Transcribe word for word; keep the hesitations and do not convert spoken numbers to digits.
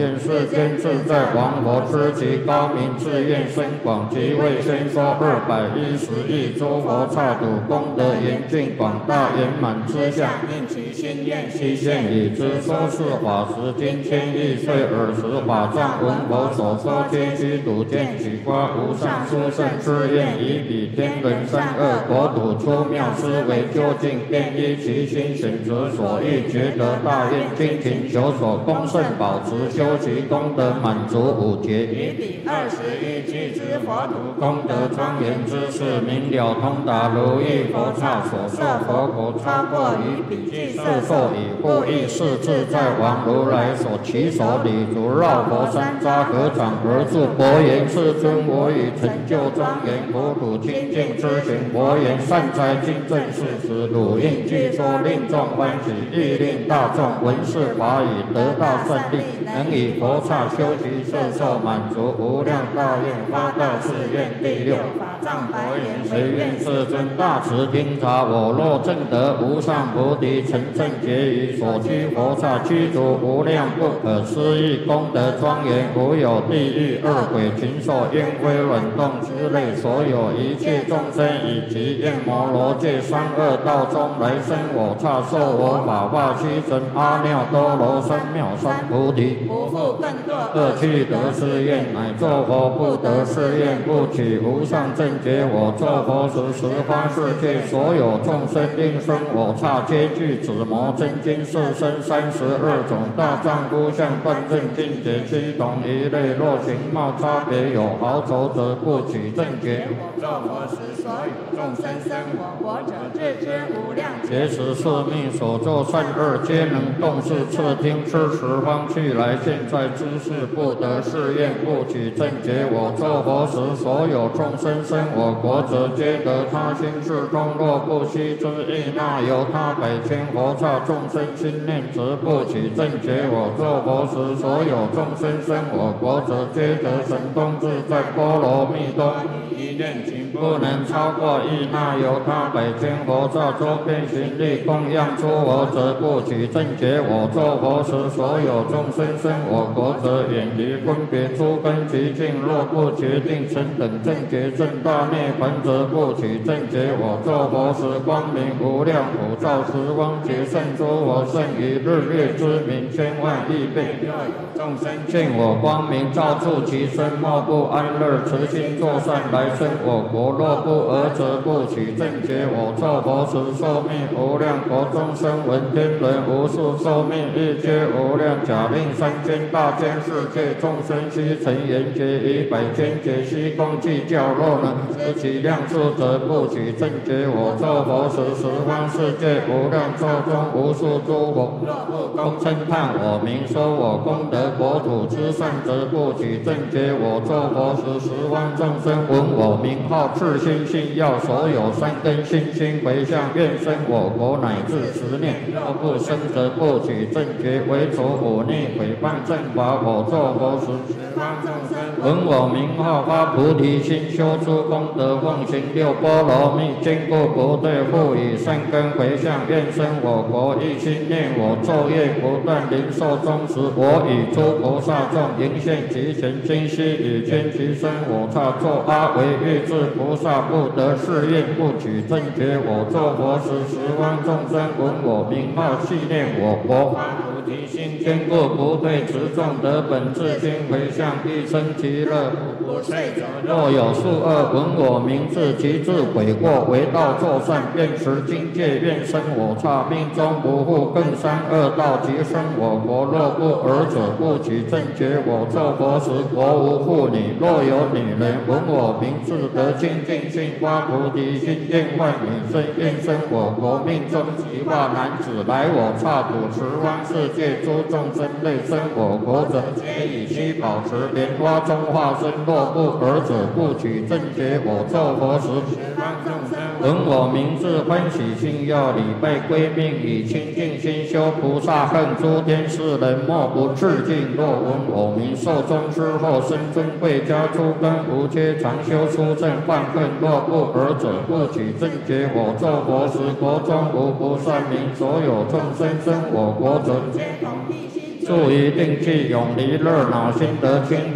愿世间自在王佛知其高明，自愿深广，即为先说二百一十亿诸佛刹土功德严尽广大圆满之相，应其心愿悉现已知。说是法时，今千亿岁尔时，法藏闻佛所说皆须睹见取花无上殊胜之愿，以彼天人三恶国土出妙思维究竟，便依其心选择所欲觉得大愿，精勤求所恭圣保持修习功德满足五劫，以彼二十一俱之佛土功德庄严之事，明了通达如意佛刹所受佛国，超过于彼具色受以护益是自在王如来所起手礼足绕佛山楂合掌而住，佛言：世尊，我已成就庄严国土清净之行。佛言：善哉，今正是时，汝应具说，令众欢喜，亦令大众闻是法语，得大胜利，能以佛刹修习摄受满足无量大愿，发大誓愿。第六法藏佛言：谁愿世尊大慈听察，我若证得无上菩提，成正觉于所居佛刹，具足无量不可思议功德庄严，无有地狱恶鬼禽兽阴灰卵动之类，所有一切众生以及焰摩罗界三恶道中来生我刹，受我法化七神阿耨多罗三藐三菩提，不复更堕恶趣得是愿，乃作佛不得是愿，不取无上正觉。我作佛时，十方世界所有众生应生我刹，皆具紫摩真经四身三十二种大丈夫相断正境界，七同一类，若形貌差别有毫筹者，不取正觉。我作佛时，所有众生生我国者，自知无量劫时宿命所作善恶，皆能动视侧听知十方去来，现在知是不得是愿，不取正觉。我作佛时，所有众生生我国者，皆得他心至中，若不悉知亦那由他百千佛刹众生心念，则不取正觉。我作佛时，所有众生生我国者，皆得神通自在波罗蜜多一念情，不能超过亦那由他百千佛刹周遍行力供养诸佛者，不取正觉。我作佛时，所有众生生我国者，远离分别诸根极境，若不决定成等正觉正大涅槃者，不取正觉。我作佛时，光明无量普照十方劫，胜诸佛胜于日月之明千万亿倍。若有众生见我光明照触其身，莫不安乐，慈心作善来生我国。若不尔者，不取正觉。我作佛时，寿命无量国中生闻天人无数寿命，亦皆无量假令三千大千世界众生悉成缘觉，以百千劫悉共计较，若能知其量数者，不取正觉。我作佛时，十方世界无量寿中无数诸佛，若不恭称叹我名，说我功德国土之善者，不取正觉。我作佛时，十方众生闻我名号，至心信要，所有三根心心回向，愿生我国乃至十念。若不生则不取正觉。为除忤逆毁谤正法，我作佛时，十方众生闻我名号，发菩提心，修诸功德，奉行六波罗蜜，坚固不退，复以善根回向，愿生我国。一心念我，昼夜不断，临寿终时，我与诸菩萨众迎现其前，今悉以天其身我刹，作阿惟越致菩萨，不得是愿，不取正觉。我作佛时，十方众生闻我名号，系念我国，发菩提心，坚固不退，持众得本自心回向，必生其乐，不退者。若有数恶闻我名字，其自悔过，为道作善，愿持境界，愿生我刹，命中不复更三恶道，即生我国。若不尔者，不取正觉。我作佛时，国无妇女，若有女人闻我名字，得清净心，发菩提心，愿换女身，愿生我国。命中即化男子，来我刹土，十方世界诸众生类生我国者，皆以须保持莲花中化身。若不尔者，不取正觉。我作佛时，十方众生闻我名字，欢喜心要，礼拜归命，以清净心修菩萨恨，诸天世人莫不致敬。若闻我名，寿终之后，生尊贵家，诸根无缺，常修出正犯恨。若不尔者，不取正觉。我作佛时，国中无不善民，所有众生生我国者，皆同必须住于定气，永离热恼，心得清